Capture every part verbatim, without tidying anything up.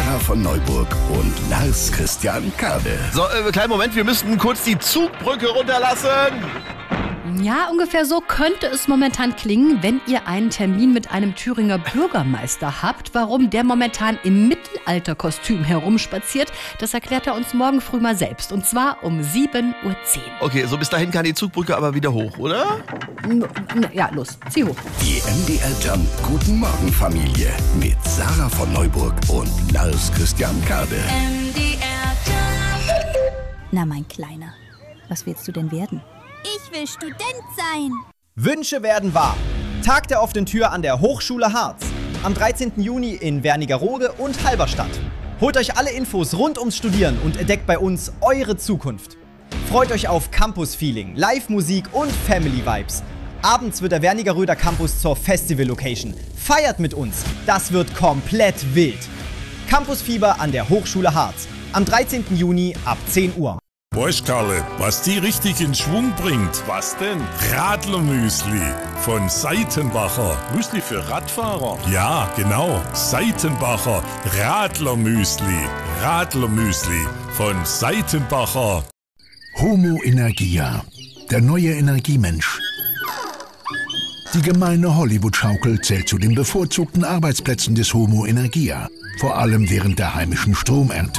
Sarah von Neuburg und Lars Christian Kade. So, äh, kleinen Moment, wir müssten kurz die Zugbrücke runterlassen. Ja, ungefähr so könnte es momentan klingen, wenn ihr einen Termin mit einem Thüringer Bürgermeister habt. Warum der momentan im Mittelalterkostüm herumspaziert, das erklärt er uns morgen früh mal selbst. Und zwar um sieben Uhr zehn. Okay, so bis dahin kann die Zugbrücke aber wieder hoch, oder? Ja, los, zieh hoch. Die M D R Jump Guten Morgen Familie mit Sarah von Neuburg und Lars Christian Kade. M D R Jump. Na, mein Kleiner, was willst du denn werden? Ich will Student sein. Wünsche werden wahr. Tag der offenen Tür an der Hochschule Harz. Am dreizehnten Juni in Wernigerode und Halberstadt. Holt euch alle Infos rund ums Studieren und entdeckt bei uns eure Zukunft. Freut euch auf Campus-Feeling, Live-Musik und Family-Vibes. Abends wird der Wernigeröder Campus zur Festival-Location. Feiert mit uns, das wird komplett wild. Campusfieber an der Hochschule Harz. Am dreizehnten Juni ab zehn Uhr. Weißt Karle, was die richtig in Schwung bringt? Was denn? Radlermüsli von Seitenbacher. Müsli für Radfahrer? Ja, genau. Seitenbacher Radlermüsli. Radlermüsli von Seitenbacher. Homo Energia, der neue Energiemensch. Die gemeine Hollywood-Schaukel zählt zu den bevorzugten Arbeitsplätzen des Homo Energia, vor allem während der heimischen Stromernte.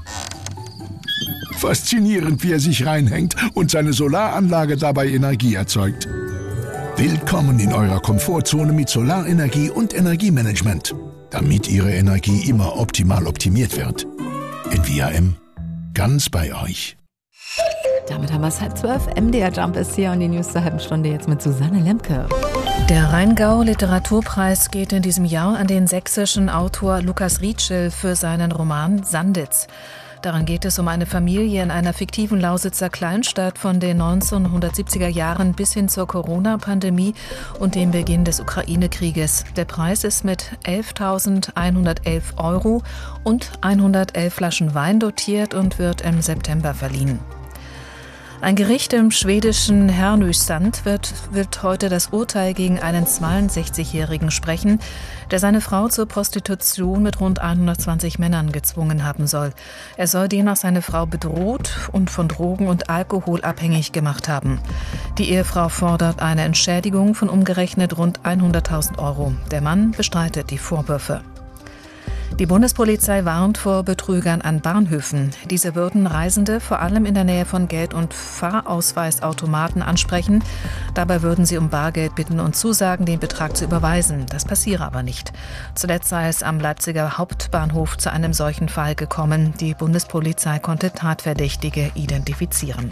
Faszinierend, wie er sich reinhängt und seine Solaranlage dabei Energie erzeugt. Willkommen in eurer Komfortzone mit Solarenergie und Energiemanagement, damit Ihre Energie immer optimal optimiert wird. In V R M, ganz bei euch. Damit haben wir es halb zwölf. M D R Jump ist hier und die News zur halben Stunde jetzt mit Susanne Lemke. Der Rheingau-Literaturpreis geht in diesem Jahr an den sächsischen Autor Lukas Rietschel für seinen Roman Sanditz. Darin geht es um eine Familie in einer fiktiven Lausitzer Kleinstadt von den neunzehnhundertsiebziger Jahren bis hin zur Corona-Pandemie und dem Beginn des Ukraine-Krieges. Der Preis ist mit elftausendeinhundertelf Euro und hundertelf Flaschen Wein dotiert und wird im September verliehen. Ein Gericht im schwedischen Härnösand wird, wird heute das Urteil gegen einen zweiundsechzigjährigen sprechen, der seine Frau zur Prostitution mit rund hundertzwanzig Männern gezwungen haben soll. Er soll demnach seine Frau bedroht und von Drogen und Alkohol abhängig gemacht haben. Die Ehefrau fordert eine Entschädigung von umgerechnet rund hunderttausend Euro. Der Mann bestreitet die Vorwürfe. Die Bundespolizei warnt vor Betrügern an Bahnhöfen. Diese würden Reisende vor allem in der Nähe von Geld- und Fahrausweisautomaten ansprechen. Dabei würden sie um Bargeld bitten und zusagen, den Betrag zu überweisen. Das passiere aber nicht. Zuletzt sei es am Leipziger Hauptbahnhof zu einem solchen Fall gekommen. Die Bundespolizei konnte Tatverdächtige identifizieren.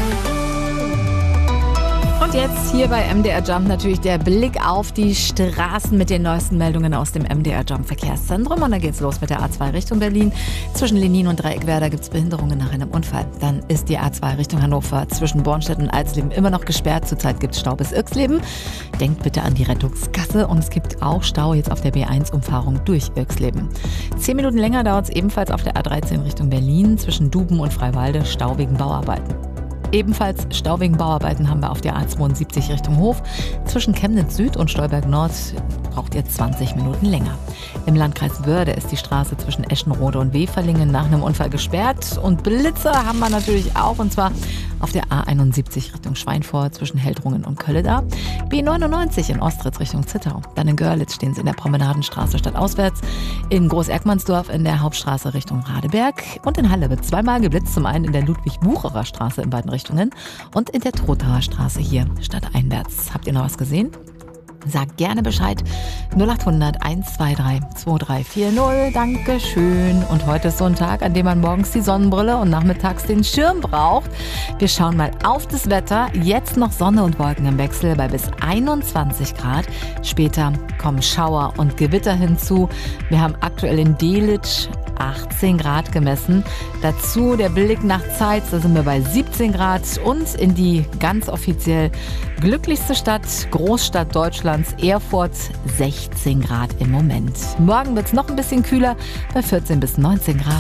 Und jetzt hier bei M D R Jump natürlich der Blick auf die Straßen mit den neuesten Meldungen aus dem M D R Jump Verkehrszentrum. Und dann geht's los mit der A zwei Richtung Berlin. Zwischen Lenin und Dreieckwerder gibt es Behinderungen nach einem Unfall. Dann ist die A zwei Richtung Hannover zwischen Bornstedt und Alsleben immer noch gesperrt. Zurzeit gibt es Stau bis Irxleben. Denkt bitte an die Rettungsgasse. Und es gibt auch Stau jetzt auf der B eins Umfahrung durch Irxleben. Zehn Minuten länger dauert es ebenfalls auf der A dreizehn Richtung Berlin zwischen Duben und Freiwalde. Stau wegen Bauarbeiten. Ebenfalls Stau wegen Bauarbeiten haben wir auf der A zweiundsiebzig Richtung Hof. Zwischen Chemnitz Süd und Stolberg Nord braucht ihr zwanzig Minuten länger. Im Landkreis Wörde ist die Straße zwischen Eschenrode und Weferlingen nach einem Unfall gesperrt. Und Blitzer haben wir natürlich auch, und zwar auf der A einundsiebzig Richtung Schweinfurt zwischen Heldrungen und Kölleda. B neunundneunzig in Ostritz Richtung Zittau. Dann in Görlitz stehen sie in der Promenadenstraße stadtauswärts. In Groß-Erkmannsdorf in der Hauptstraße Richtung Radeberg. Und in Halle wird zweimal geblitzt. Zum einen in der Ludwig-Bucherer Straße in beiden Richtungen und in der Trotauer Straße hier stadteinwärts. Habt ihr noch was gesehen? Sagt gerne Bescheid. null acht hundert hundertzweiundzwanzig zweiunddreißig vierzig. Dankeschön. Und heute ist so ein Tag, an dem man morgens die Sonnenbrille und nachmittags den Schirm braucht. Wir schauen mal auf das Wetter. Jetzt noch Sonne und Wolken im Wechsel bei bis einundzwanzig Grad. Später kommen Schauer und Gewitter hinzu. Wir haben aktuell in Delitzsch achtzehn Grad gemessen. Dazu der Blick nach Zeitz, da sind wir bei siebzehn Grad. Und in die ganz offiziell glücklichste Stadt, Großstadt Deutschlands, Erfurt, sechzehn Grad im Moment. Morgen wird es noch ein bisschen kühler, bei vierzehn bis neunzehn Grad.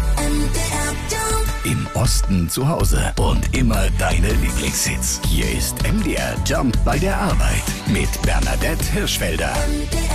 Im Osten zu Hause und immer deine Lieblingshits. Hier ist M D R Jump bei der Arbeit mit Bernadette Hirschfelder.